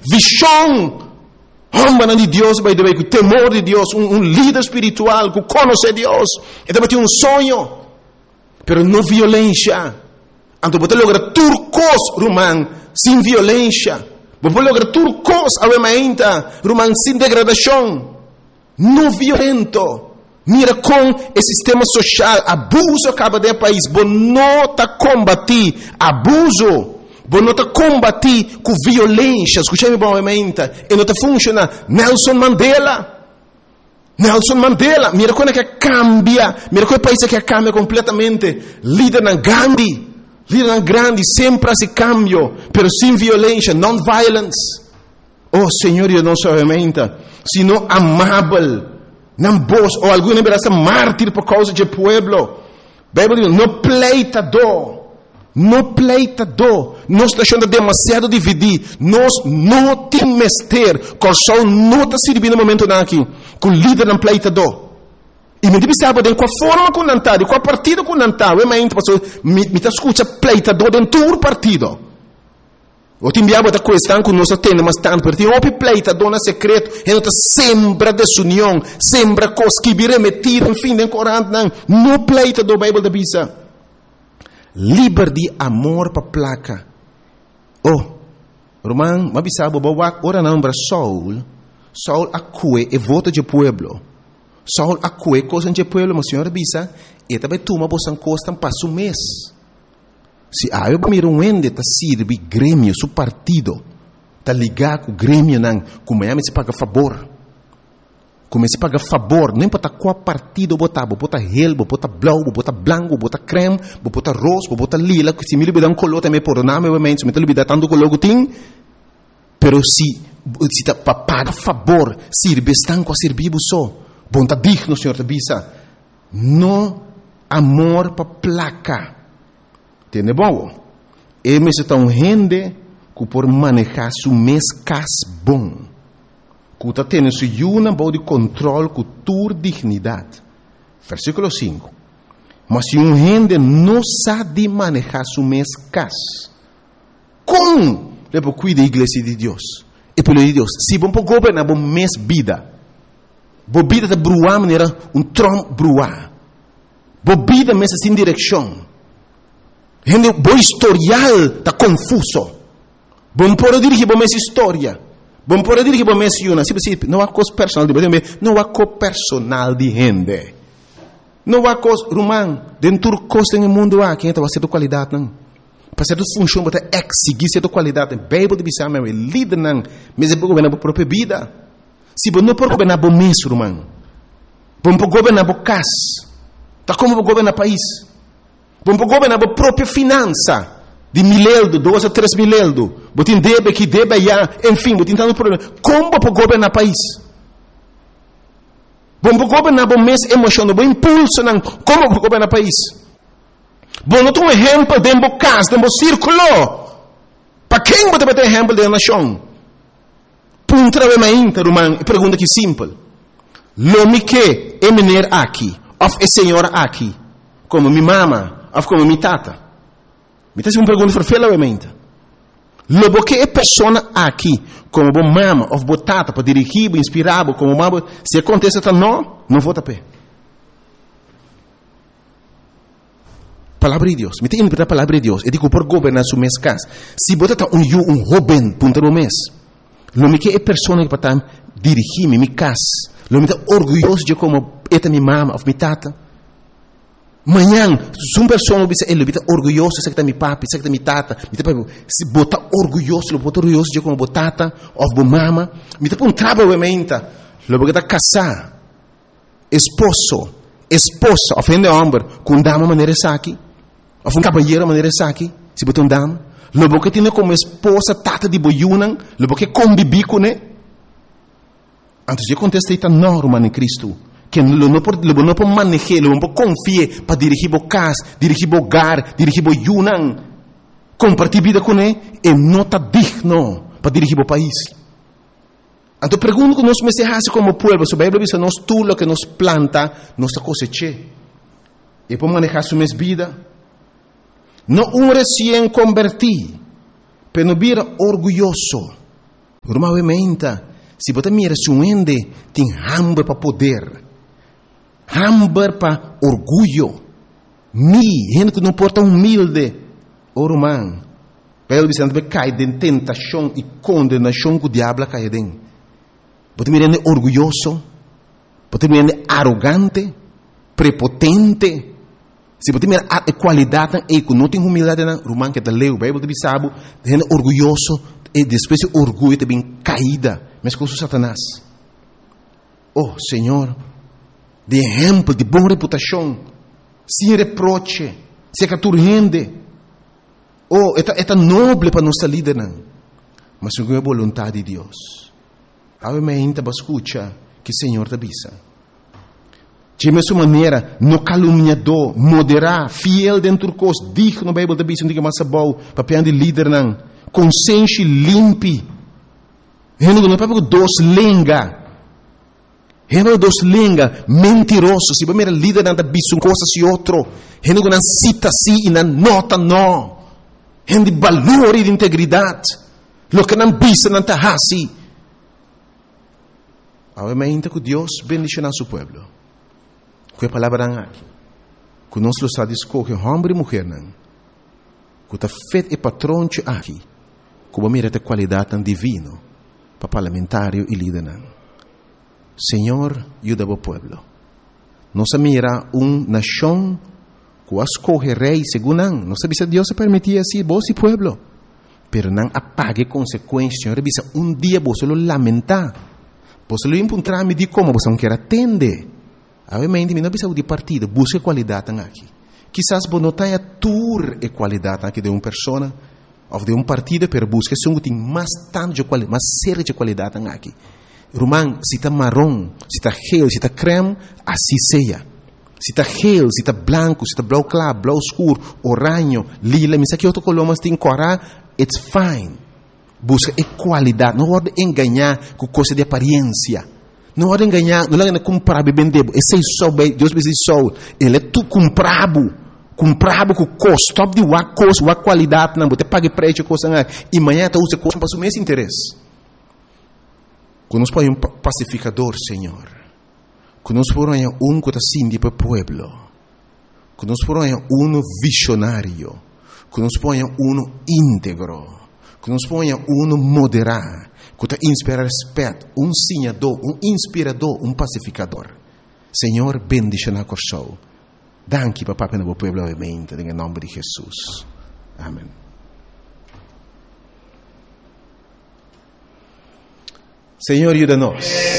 visão. Homem de Deus, vai ter com temor de Deus, líder espiritual que conhece Deus. E também tem sonho, pero não violência. Então você logra turcos, romano, sem violência. Você logra turcos, aumenta, romano, sem degradação. Não violento. Mira com o sistema social, abuso acaba de país. Você não está combatir abuso. Você não está combatir com violência. Escute-me bem, aumenta. E não está funcionando. Nelson Mandela, mira como é que cambia. Mira como é o país que cambia completamente. Líder na Gandhi. Sempre esse cambio, pero sem violência, non-violence. Oh, Senhor, eu não sou aumenta, sino amável. Não vos, ou alguém verá mártir por causa do pueblo. Bíblia diz, não pleitador. Nós está achando demasiado dividir. Nós não temos mestre. O sol não está servindo no momento aqui. Com o líder não pleitador. E me diz, sabe, de qual forma com nantar, de qual partido com nantar. Eu me escuta pleitador dentro do partido. Eu te enviava da questão que nós temos, mas tanto, porque tem um pleitador no secreto, e nós sembra desunião, sembra coisas que virem metidas, enfim, de Corão, não pleitador, a Bíblia diz. Liberdade, amor para placa. Oh, Romano, mas sabe, ora não, Saul acue e vota de pueblo. Saul acue coisa de pueblo, mas senhor bisa, e também toma bosan costa passo mês. Se eu miro ende tá sirve grêmio, su partido, tá ligar com o grêmio não, como é se paga favor. Como se paga favor, não importa qual partido botar, bota relbo, bota blau, bota branco, bota creme, bota rosa, bota lila, que se me libera color também por nome, obviamente, se me libera tanto color que tem, pero se tá paga favor, sirve estanco a servir só. Bom, tá digno, senhor, tá bisa. No amor para placa. Entende bom? E me se tão rende que por manejar su mês cas bom. Que tá tendo su yuna bom de controle com tua dignidade. Versículo 5. Mas se rende não sabe manejar su mês cas. Como? Lepo cuida a igreja de Deus. E pelo de Deus, se bom para governar bom mês vida. Bobida está bruar maneira Trump bruar. Bobida mesmo sem direção. Gente, bom historial está confuso. Bom por dirigir bom mesma história. Bom por dirigir bom mesma uma. Não há coisa personal de gente. Não há coisa personal de gente. Não há coisa romano. Dentro do costo no mundo há quem está fazendo qualidade não. Para ser função para exigir certa qualidade. Bíblia de bisama é líder não. Mas é para governar a própria vida. Se você não pode governar o mês, irmão, você pode governar o casa, tá como você governar o país, você pode governar a própria finança, de 1.000 euros, 2 a 3 mil euros, você tem débito que deve já, enfim, você tem tanto problema. Como você pode governar o país? Você pode governar o mês emocional, o impulso, não. Como você pode governar o país? Você não tem exemplo dentro do casa, dentro do círculo. Para quem você vai ter exemplo da nação? Puntramente, irmão, pergunta que simples. Lo que é menino aqui, ou é senhora aqui, como minha mama, ou como minha tata. Me faz uma pergunta ferfelamente. Lo que é pessoa aqui, como minha mama, ou minha tata, para dirigir, inspirar, como mama, se acontece, não vou tapar. Palavra de Deus. Me tem que interpretar a palavra de Deus. Eu digo, por governar su mês casa. Se você está um jovem, punta no mês. Lo que é pessoa que para dirigir minha casa. Lo que é orgulhoso de como é minha mama ou minha tata. Manhã, se uma pessoa ele está orgulhoso, sei que é minha papi, sei que é minha tata. Se botar orgulhoso de como tata ou minha mama. Me está um trabalho obviamente. Lo que está casar. Esposa, ofende homem, com dama maneira aqui. Ou um cavalheiro maneira aqui. Se botar dama. Lo que tem como esposa tata de boiunan, lo que convive com ele. Antes de contestar esta norma em Cristo, que não pode manejar, não pode confiar para dirigir o casa, dirigir o hogar, dirigir o yunan, compartilhar vida com ele, e não está digno para dirigir o país. Então pergunto que nós me como povo, se a Bíblia diz, nós tudo que nos planta, nós cosecha. E para manejar sua vida. Não recém convertido, pero vira orgulhoso. Normalmente, se você mira se um ende tem hambre para poder, hambre para orgulho, gente que não porta humilde, irmão, pelo que cai de tentação e condenação que o diabo cai dentro. Você mira orgulhoso, você mira arrogante, prepotente. Se você mira a qualidade e que não tem humildade, irmão, que está leu, Bíblia de sabe, gente orgulhoso e depois o orgulho também caída, mas com o Satanás. Oh, Senhor, de exemplo, de boa reputação, sem reproche, sem caturrende. Oh, é nobre para nossa líder, mas não é a vontade de Deus. Obviamente, você escuta que o Senhor te avisa. De mesma maneira, no caluniador, moderar, fiel dentro do curso, digno no Bíblia te avisa, não diga mais bom, papel de líder, consciência limpe. Não é para dois lenga. Não é dois lenga, mentiroso. Se você é líder, não te avisa uma coisa se outro. Não cita si e não nota não. Não de valor e de integridade. Lo que não visa, não te hasi. Obviamente que Deus bendice nosso povo. Que a palavra aqui. Que nós está escolher homem e mulher. Que está feito e patrão aqui. Que mira a qualidade divina para parlamentário e líder. Senhor, ajuda o povo. Nós mira nação que escolhe rei segundo não sabe se Deus se permitia assim, vos e povo. Pero não apague consequências. Senhor, dia você lo lamentar. Você lo encontrar me de como você não quer atender. Obviamente, não precisa de partido, busque qualidade aqui. Quizás você não tenha tour e qualidade aqui de uma pessoa ou de um partido, mas busque se tem mais tanto de qualidade, mais séria de qualidade aqui. Irmão, se está marrom, se está gel, se está creme, assim seja. Se está gel, se está branco, se está blau claro, blau escuro, oranho, lila, mas aqui outro color, mas tem corar, it's fine. Busca qualidade, não pode enganar com coisa de aparência. Não pode enganar, não é comprar e vender. Esse é só, Deus me diz só. Ele é tu comprado com custo, de uma coisa, uma qualidade, não, você paga preço, coisa, e amanhã você usa coisa para o mesmo interesse. Quando nós põe um pacificador, Senhor, quando nós põe que está assim para o povo, quando nós põe visionário, quando nós põe íntegro, quando nós põe moderar, que inspira respeito, ensinador, inspirador, pacificador. Senhor, bendice na coração. Danke, papá, para o povo, obviamente, em nome de Jesus. Amém. Senhor, ajuda-nos.